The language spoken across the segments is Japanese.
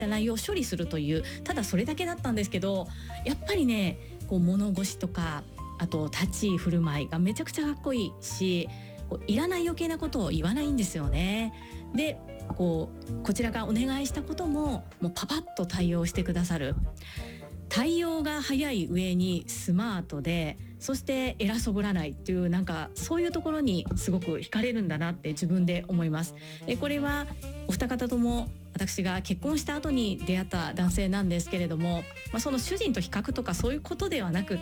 た内容を処理するという、ただそれだけだったんですけど、やっぱりねこう物腰とか、あと立ち居振る舞いがめちゃくちゃかっこいいし、こういらない余計なことを言わないんですよね。でこちらがお願いしたことももうパパッと対応してくださる。対応が早い上にスマートで、そして偉そぶらないっていう、なんかそういうところにすごく惹かれるんだなって自分で思います。でこれはお二方とも私が結婚した後に出会った男性なんですけれども、その主人と比較とかそういうことではなくって、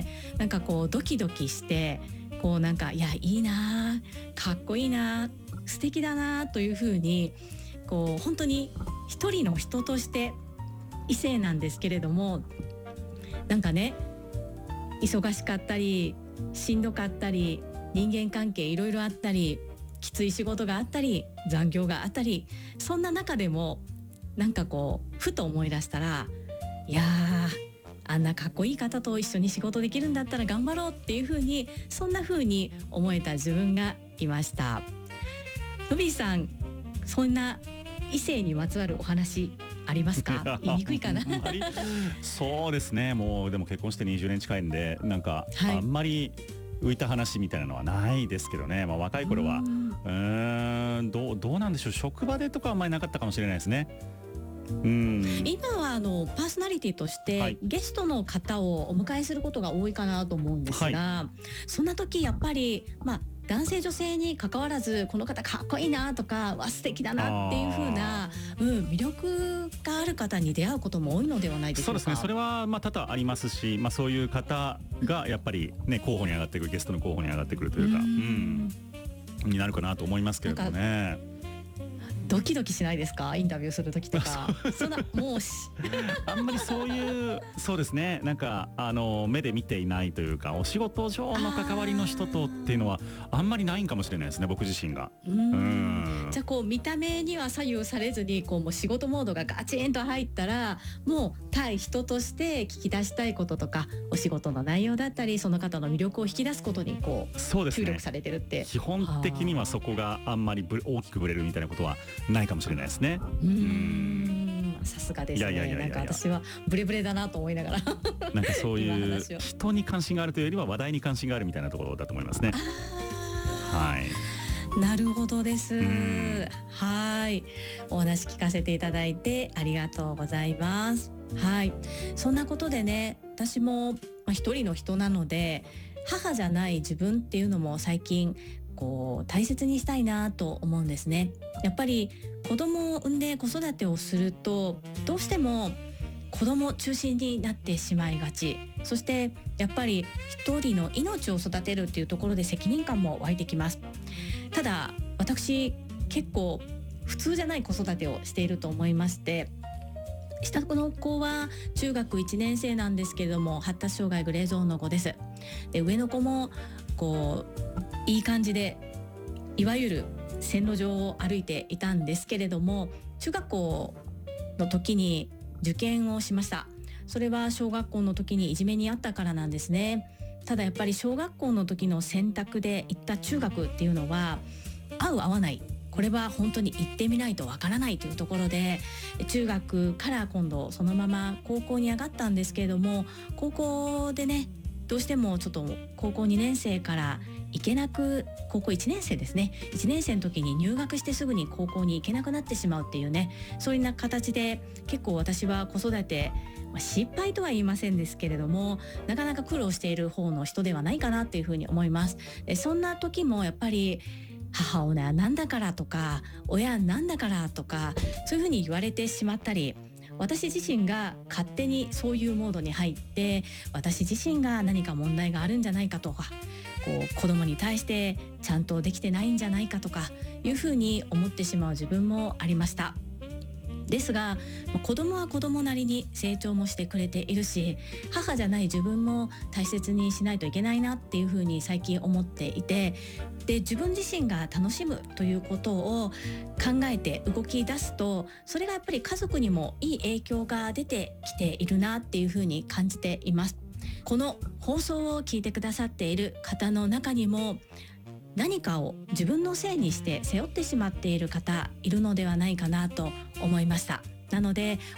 なんかこうドキドキして、こうなんかいやいいな、かっこいいな、素敵だなというふうに、こう本当に一人の人として異性なんですけれども、なんかね忙しかったりしんどかったり人間関係いろいろあったりきつい仕事があったり残業があったり、そんな中でもなんかこうふと思い出したら、いやあんなかっこいい方と一緒に仕事できるんだったら頑張ろうっていう風に、そんな風に思えた自分がいました。ロビーさん、そんな異性にまつわるお話ありますか？言いにくいかなそうですね、もうでも結婚して20年近いんで、なんか、 はい、 あんまり浮いた話みたいなのはないですけどね。若い頃はどうなんでしょう、職場でとかはあんまりなかったかもしれないですね。 今はパーソナリティとして、はい、ゲストの方をお迎えすることが多いかなと思うんですが、はい、そんな時やっぱり男性女性に関わらず、この方かっこいいなとか素敵だなっていう風な、魅力がある方に出会うことも多いのではないでしょうか。 そうですね、それは多々ありますし、そういう方がやっぱりね候補に上がってくる、ゲストの候補に上がってくるというか、になるかなと思いますけれどもね。 ドキドキしないですか？インタビューする時とかそんなもうあんまりそういう、そうですね、なんか目で見ていないというか、お仕事上の関わりの人とっていうのはあんまりないんかもしれないですね、僕自身が。 じゃあこう見た目には左右されずに、こうもう仕事モードがガチンと入ったら、もう対人として聞き出したいこととか、お仕事の内容だったりその方の魅力を引き出すことにこう注力されてるって。 基本的にはそこがあんまり大きくぶれるみたいなことはないかもしれないですね。 さすがですね。なんか私はブレブレだなと思いながらなんかそういう人に関心があるというよりは話題に関心があるみたいなところだと思いますね。はい、 なるほどです。はい、お話聞かせていただいてありがとうございます。はい、そんなことでね、私も一人の人なので、母じゃない自分っていうのも最近こう大切にしたいなと思うんですね。やっぱり子供を産んで子育てをすると、どうしても子供中心になってしまいがち。そしてやっぱり一人の命を育てるっていうところで責任感も湧いてきます。ただ私結構普通じゃない子育てをしていると思いまして、下の子は中学1年生なんですけれども、発達障害グレーゾーンの子です。で上の子もこういい感じで、いわゆる線路上を歩いていたんですけれども、中学校の時に受験をしました。それは小学校の時にいじめにあったからなんですね。ただやっぱり小学校の時の選択で行った中学っていうのは、合う合わない、これは本当に行ってみないとわからないというところで、中学から今度そのまま高校に上がったんですけれども、高校でね、どうしてもちょっと高校2年生から行けなく、高校1年生ですね、1年生の時に入学してすぐに高校に行けなくなってしまうっていうね、そういうな形で結構私は子育て、失敗とは言いませんですけれども、なかなか苦労している方の人ではないかなっていうふうに思います。そんな時もやっぱり母親なんだからとか親なんだからとか、そういうふうに言われてしまったり、私自身が勝手にそういうモードに入って、私自身が何か問題があるんじゃないかとか、こう子供に対してちゃんとできてないんじゃないかとかいうふうに思ってしまう自分もありました。ですが子供は子供なりに成長もしてくれているし、母じゃない自分も大切にしないといけないなっていうふうに最近思っていて、で自分自身が楽しむということを考えて動き出すと、それがやっぱり家族にもいい影響が出てきているなっていうふうに感じています。この放送を聞いてくださっている方の中にも、何かを自分のせいにして背負ってしまっている方いるのではないかなと思いました。 なので